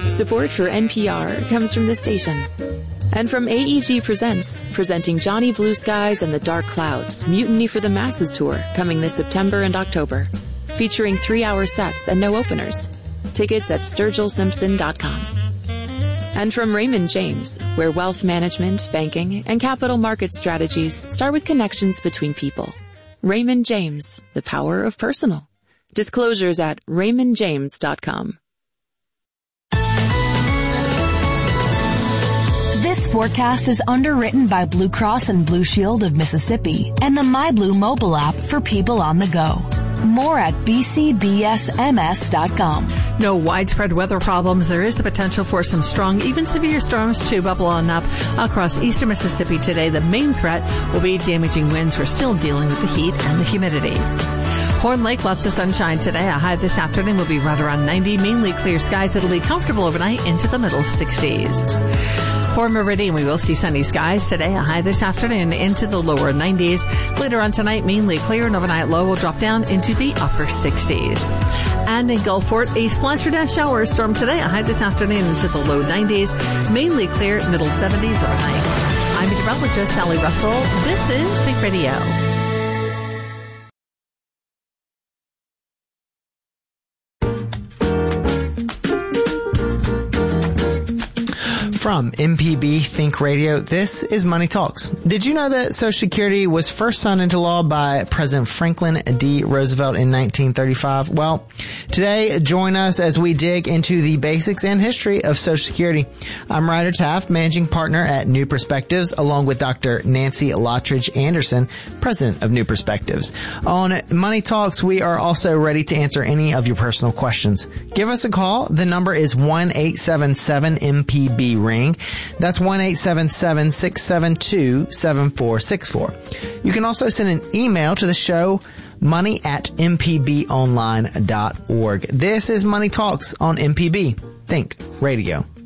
Support for NPR comes from this station. And from AEG Presents, presenting Johnny Blue Skies and the Dark Clouds, Mutiny for the Masses Tour, coming this September and October. Featuring 3-hour sets and no openers. Tickets at sturgillsimpson.com. And from Raymond James, where wealth management, banking, and capital market strategies start with connections between people. Raymond James, the power of personal. Disclosures at raymondjames.com. This forecast is underwritten by Blue Cross and Blue Shield of Mississippi and the MyBlue mobile app for people on the go. More at bcbsms.com. No widespread weather problems. There is the potential for some strong, even severe storms to bubble on up across eastern Mississippi today. The main threat will be damaging winds. We're still dealing with the heat and the humidity. Horn Lake, lots of sunshine today. A high this afternoon will be right around 90. Mainly clear skies. It'll be comfortable overnight into the middle 60s. For Meridian, we will see sunny skies today. A high this afternoon into the lower 90s. Later on tonight, mainly clear, and overnight low will drop down into the upper 60s. And in Gulfport, a splash or dash shower storm today. A high this afternoon into the low 90s. Mainly clear, middle 70s overnight. I'm meteorologist Sally Russell. This is Think Radio. From MPB Think Radio, this is Money Talks. Did you know that Social Security was first signed into law by President Franklin D. Roosevelt in 1935? Well, today, join us as we dig into the basics and history of Social Security. I'm Ryder Taft, managing partner at New Perspectives, along with Dr. Nancy Lottridge Anderson, president of New Perspectives. On Money Talks, we are also ready to answer any of your personal questions. Give us a call. The number is 1-877-MPB-RING. That's 1-877-672-7464. You can also send an email to the show, money@mpbonline.org. This is Money Talks on MPB Think Radio.